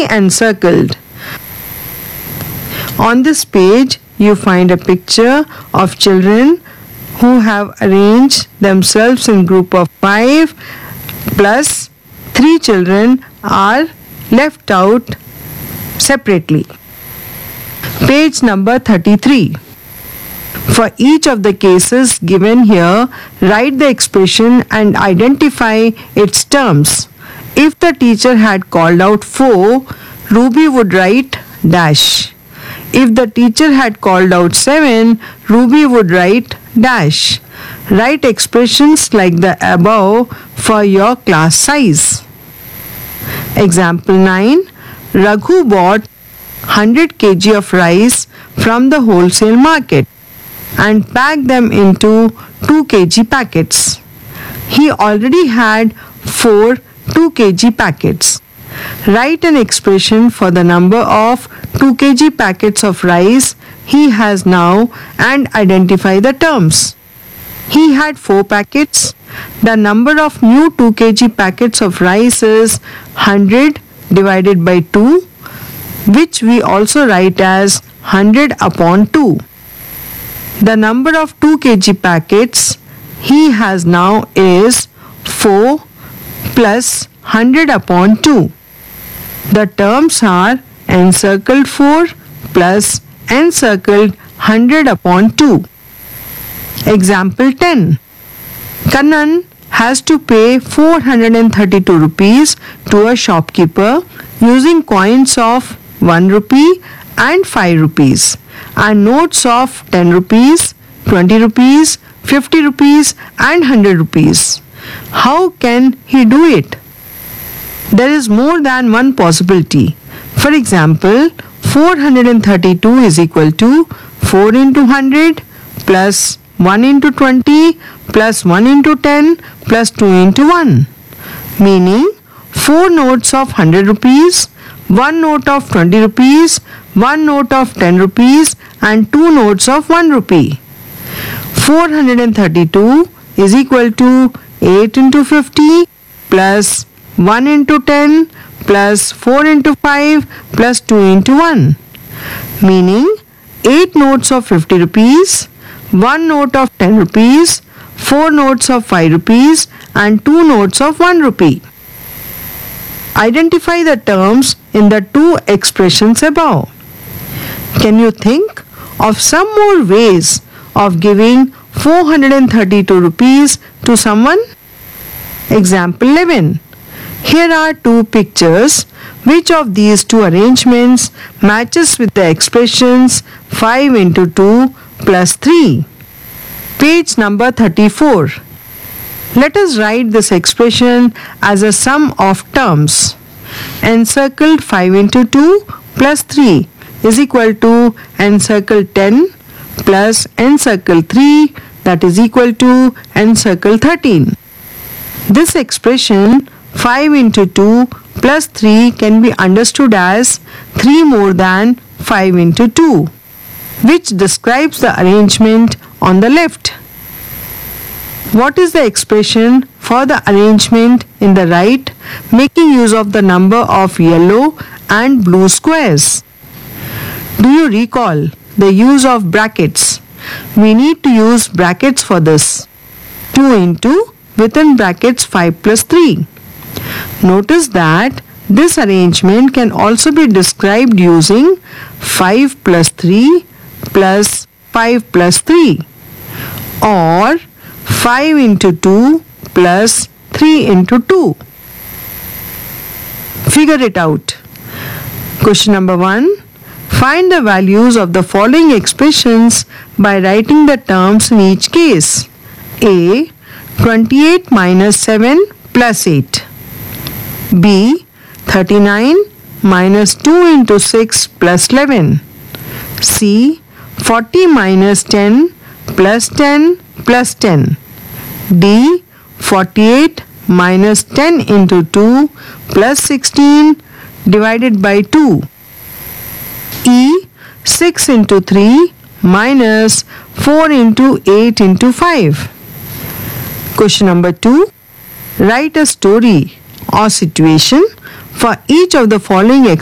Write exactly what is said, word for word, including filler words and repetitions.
neatly encircled. On this page, you find a picture of children who have arranged themselves in group of five, plus three children are left out separately. Page number thirty-three. For each of the cases given here, write the expression and identify its terms. If the teacher had called out four, Ruby would write dash. If the teacher had called out seven, Ruby would write dash. Write expressions like the above for your class size. Example nine. Raghu bought one hundred kilograms of rice from the wholesale market and packed them into two kilogram packets. He already had four two kilogram packets. Write an expression for the number of two kilogram packets of rice he has now and identify the terms. He had four packets. The number of new two kilogram packets of rice is one hundred divided by two, which we also write as one hundred upon two. The number of two kilogram packets he has now is four plus one hundred upon two. The terms are encircled four plus encircled one hundred upon two. Example ten. Kannan has to pay four hundred thirty-two rupees to a shopkeeper using coins of one rupee and five rupees and notes of ten rupees, twenty rupees, fifty rupees and one hundred rupees. How can he do it? There is more than one possibility. For example, four hundred thirty-two is equal to four into one hundred plus one into twenty plus one into ten plus two into one, meaning four notes of one hundred rupees, one note of twenty rupees, one note of ten rupees and two notes of one rupee. four hundred thirty-two is equal to eight into fifty plus one into ten plus four into five plus two into one, meaning eight notes of fifty rupees, one note of ten rupees, four notes of five rupees and two notes of one rupee. Identify the terms in the two expressions above. Can you think of some more ways of giving four hundred thirty-two rupees to someone? Example eleven. Here are two pictures. Which of these two arrangements matches with the expressions five into two plus three? Page number thirty-four. Let us write this expression as a sum of terms. Encircled five into two plus three is equal to encircled ten plus encircled three, that is equal to encircled thirteen. This expression five into two plus three can be understood as three more than five into two, which describes the arrangement on the left. What is the expression for the arrangement in the right, making use of the number of yellow and blue squares? Do you recall the use of brackets? We need to use brackets for this. two into within brackets five plus three. Notice that this arrangement can also be described using five plus three plus five plus three or five into two plus three into two. Figure it out. Question number one. Find the values of the following expressions by writing the terms in each case. A. twenty-eight minus seven plus eight. B. thirty-nine minus two into six plus eleven. C. forty minus ten plus ten plus ten. D. forty-eight minus ten into two plus sixteen divided by two. E. six into three minus four into eight into five. Question number two. Write a story or situation for each of the following